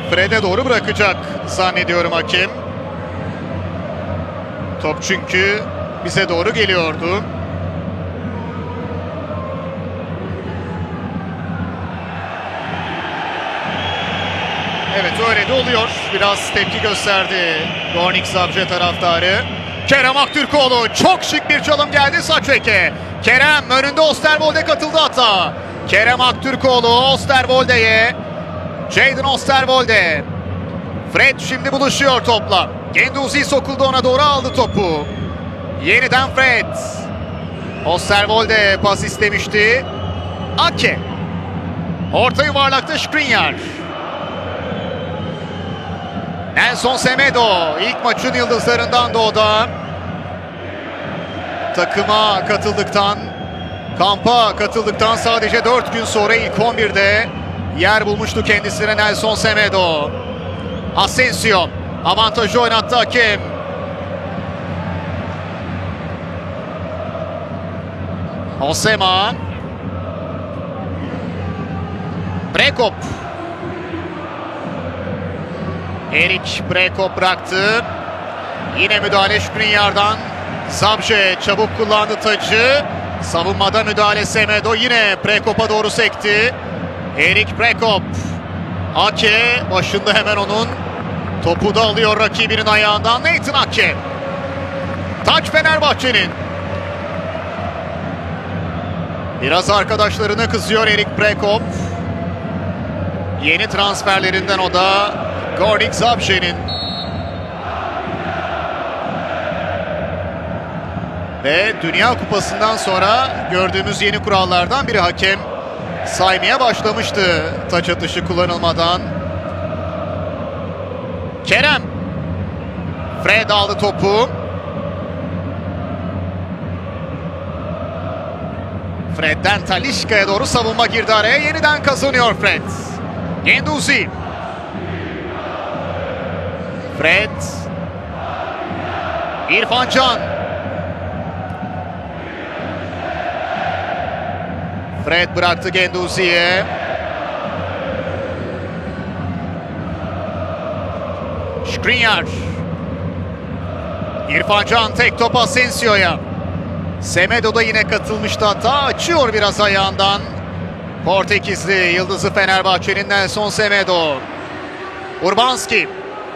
Fred'e doğru bırakacak zannediyorum hakem. Top çünkü bize doğru geliyordu. Evet, öyle de oluyor. Biraz tepki gösterdi Gornik Zabrze taraftarı. Kerem Aktürkoğlu, çok şık bir çalım geldi Saçek'e. Kerem önünde, Osterwolde katıldı hatta. Kerem Aktürkoğlu Osterwolde'ye. Jadon Osterwolde. Fred şimdi buluşuyor topla. Guendouzi sokuldu, ona doğru aldı topu. Yeniden Fred. Osterwolde pas istemişti. Ake. Orta yuvarlakta Skriniar. Nelson Semedo ilk maçın yıldızlarından doğdu. Takıma katıldıktan, kampa katıldıktan sadece 4 gün sonra ilk 11'de yer bulmuştu kendisine Nelson Semedo. Asensio avantajı oynattı hakem. Osema. Prekop. Erik Prekop bıraktı. Yine müdahale Skriniar'dan. Zabrze çabuk kullandı tacı. Savunmada müdahale Semedo. Yine Prekop'a doğru sekti. Erik Prekop. Ake başında hemen onun. Topu da alıyor rakibinin ayağından. Nathan Ake. Taç Fenerbahçe'nin. Biraz arkadaşlarına kızıyor Erik Prekop. Yeni transferlerinden o da Gornik Zabrze'nin. Ve Dünya Kupası'ndan sonra gördüğümüz yeni kurallardan biri, hakem saymaya başlamıştı taç atışı kullanılmadan. Kerem. Fred aldı topu. Fred'den Talisca'ya doğru savunma girdi araya. Yeniden kazanıyor Fred. Guendouzi. Fred. İrfan Can. Fred bıraktı Guendouzi'ye. Skriniar. İrfan Can tek top Asensio'ya. Semedo da yine katılmıştı, hatta açıyor biraz ayağından. Portekizli yıldızı Fenerbahçe'nin Nelson Semedo. Urbanski.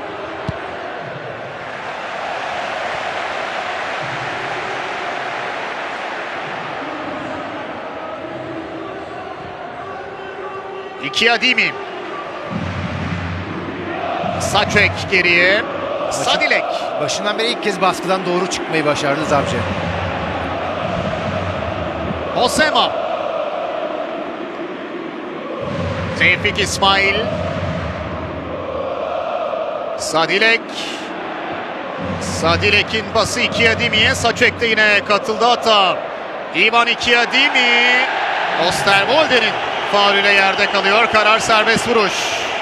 Ikiadimi. Saçek geriye. Sadilek. Başından beri ilk kez baskıdan doğru çıkmayı başardı Zabrze. Osema. Tevfik İsmail. Sadilek. Sadilek'in pası Ikiadimi'ye. Saçek de yine katıldı hata. Ivan Ikiadimi. Osterwolde'nin faulüyle yerde kalıyor. Karar serbest vuruş.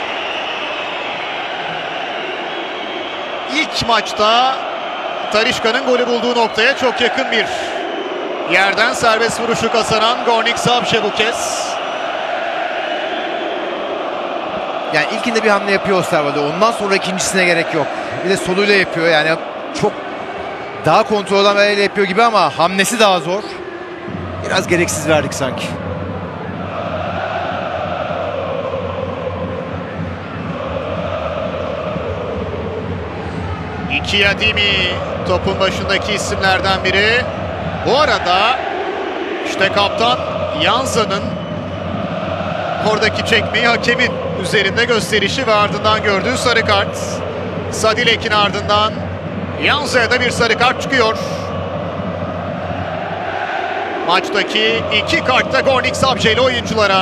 İlk maçta Talisca'nın golü bulduğu noktaya çok yakın bir yerden serbest vuruşu kazanan Gornik Zabrze bu kez. Yani ilkinde bir hamle yapıyor Osterwolde. Ondan sonra ikincisine gerek yok. Bir de soluyla yapıyor. Yani çok daha kontrol eden yapıyor gibi ama hamlesi daha zor. Biraz gereksiz verdik sanki. Ikiadimi topun başındaki isimlerden biri. Bu arada işte kaptan Janza'nın oradaki çekmeyi hakemin üzerinde gösterişi ve ardından gördüğü sarı kart. Sadilek'in ardından Janza'ya da bir sarı kart çıkıyor. Maçtaki 2 kart da Gornik Zabrze'li oyunculara.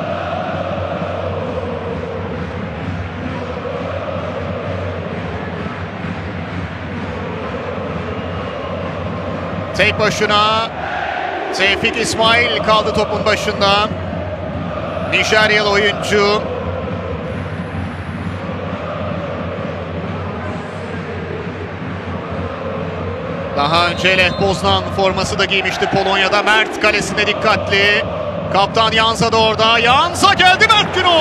Tek başına Tevfik İsmail kaldı topun başında. Nijeryalı oyuncu. Daha önce Lech Poznan forması da giymişti Polonya'da. Mert kalesinde dikkatli. Kaptan Janza da orada. Janza geldi, Mert Günok.